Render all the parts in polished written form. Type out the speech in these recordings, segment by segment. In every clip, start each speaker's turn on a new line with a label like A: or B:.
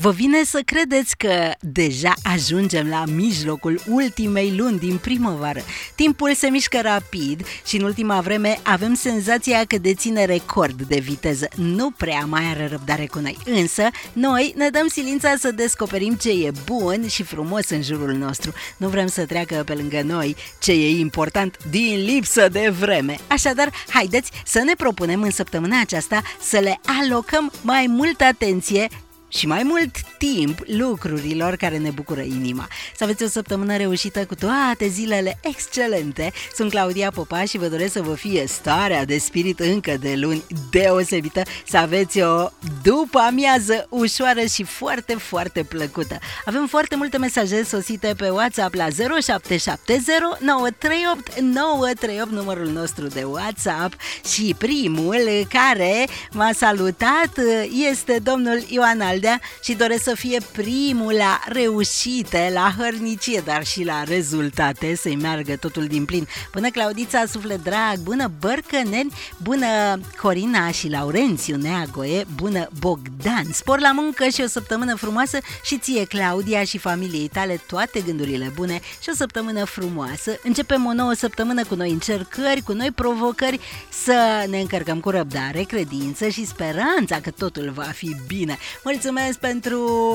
A: Vă vine să credeți că deja ajungem la mijlocul ultimei luni din primăvară. Timpul se mișcă rapid și în ultima vreme avem senzația că deține record de viteză. Nu prea mai are răbdare cu noi, însă noi ne dăm silința să descoperim ce e bun și frumos în jurul nostru. Nu vrem să treacă pe lângă noi ce e important din lipsă de vreme. Așadar, haideți să ne propunem în săptămâna aceasta să le alocăm mai multă atenție și mai mult timp lucrurilor care ne bucură inima. Să aveți o săptămână reușită cu toate zilele excelente. Sunt Claudia Popa și vă doresc să vă fie starea de spirit încă de luni deosebită, să aveți o după amiază ușoară și foarte, foarte plăcută. Avem foarte multe mesaje sosite pe WhatsApp la 0770 938 938, numărul nostru de WhatsApp, și primul care m-a salutat este domnul Ioan Aldea și doresc să fie primul la reușite, la hărnicie, dar și la rezultate, să-i meargă totul din plin. Bună Claudița, suflet drag, bună Bărcăneni, bună Corina și Laurențiu Neagoe, bună Bogdan, spor la muncă și o săptămână frumoasă și ție, Claudia, și familiei tale toate gândurile bune și o săptămână frumoasă. Începem o nouă săptămână cu noi încercări, cu noi provocări, să ne încărcăm cu răbdare, credință și speranța că totul va fi bine. Mulțumesc pentru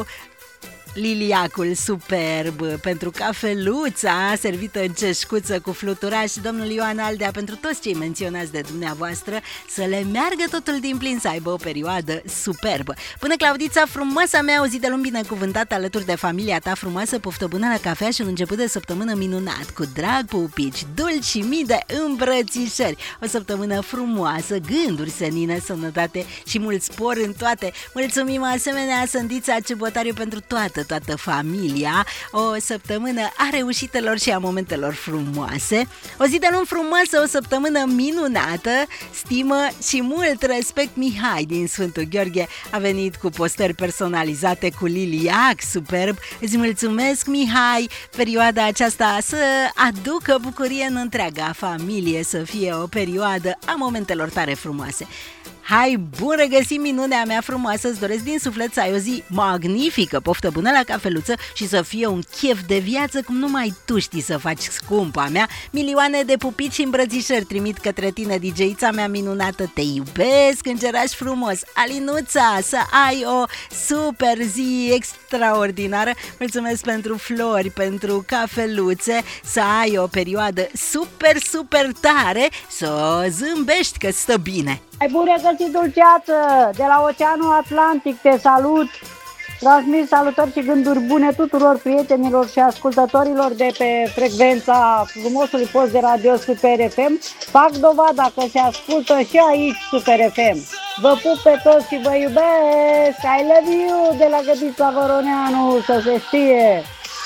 A: liliacul superb, pentru cafeluța servită în ceșcuță cu fluturaș, domnul Ioan Aldea, pentru toți cei menționați de dumneavoastră, să le meargă totul din plin, să aibă o perioadă superbă. Până Claudița, frumoasa mea, o zi de luni binecuvântată alături de familia ta frumoasă, poftă bună la cafea și un început de săptămână minunat, cu drag, pupici, dulci și mii de îmbrățișări. O săptămână frumoasă, gânduri senine, sănătate și mult spor în toate. Mulțumim asemenea Sândița Ciubotariu pentru toată familia, o săptămână a reușitelor și a momentelor frumoase, o zi de luni frumoasă, o săptămână minunată, stimă și mult respect. Mihai din Sfântul Gheorghe a venit cu postări personalizate cu liliac superb. Îți mulțumesc, Mihai, perioada aceasta să aducă bucurie în întreaga familie, să fie o perioadă a momentelor tare frumoase. Hai, bun regăsit, minunea mea frumoasă, îți doresc din suflet să ai o zi magnifică, poftă bună la cafeluță și să fie un chef de viață cum numai tu știi să faci, scumpa mea. Milioane de pupici și îmbrățișări trimit către tine, DJ-ița mea minunată, te iubesc, îngeraș frumos. Alinuța, să ai o super zi extraordinară, mulțumesc pentru flori, pentru cafeluțe, să ai o perioadă super, super tare, să zâmbești că stă bine.
B: Ai bun regăsit, dulceață! De la Oceanul Atlantic te salut! Transmit salutări și gânduri bune tuturor prietenilor și ascultătorilor de pe frecvența frumosului post de radio Super FM. Fac dovada că se ascultă și aici Super FM. Vă pup pe toți și vă iubesc! I love you! De la Găbița Voroneanu, să se știe!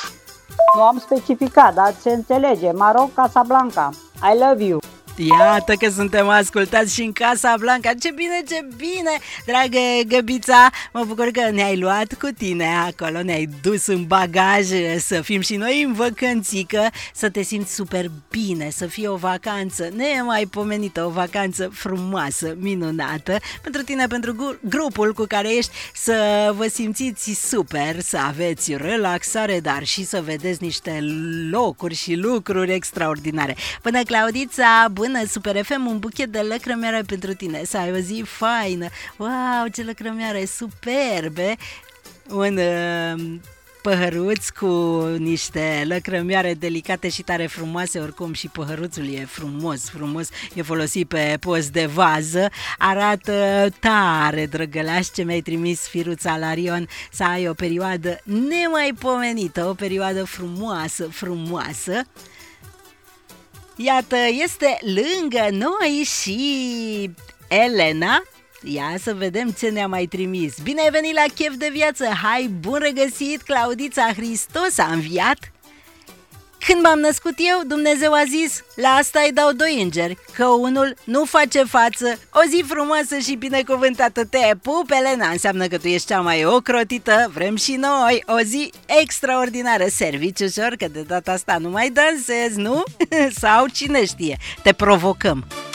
B: Nu am specificat, dar se înțelege. Maroc, Casablanca. I love you!
A: Iată că suntem ascultați și în Casablanca. Ce bine, ce bine, dragă Găbița. Mă bucur că ne-ai luat cu tine acolo, ne-ai dus în bagaj, să fim și noi în văcănțică, să te simți super bine, să fie o vacanță nemaipomenită, o vacanță frumoasă, minunată. Pentru tine, pentru grupul cu care ești, să vă simțiți super, să aveți relaxare, dar și să vedeți niște locuri și lucruri extraordinare. Până Claudița, bună Super FM, un buchet de lăcrămioare pentru tine, să ai o zi faină. Wow, ce lăcrămioare superbe! Un păhăruț cu niște lăcrămioare delicate și tare frumoase, oricum și păhăruțul e frumos, e folosit pe post de vază, arată tare drăgălaș ce mi-ai trimis, Firuța Larion, să ai o perioadă nemaipomenită, o perioadă frumoasă. Iată, este lângă noi și Elena. Ia să vedem ce ne-a mai trimis. Bine ai venit la Chef de Viață. Hai, bun regăsit, Claudița, Hristos a înviat. Când m-am născut eu, Dumnezeu a zis, la asta îi dau 2 îngeri, că unul nu face față. O zi frumoasă și binecuvântată, te pup, Elena, înseamnă că tu ești cea mai ocrotită, vrem și noi o zi extraordinară. Servici ușor, că de data asta nu mai dansezi, nu? Sau cine știe, te provocăm.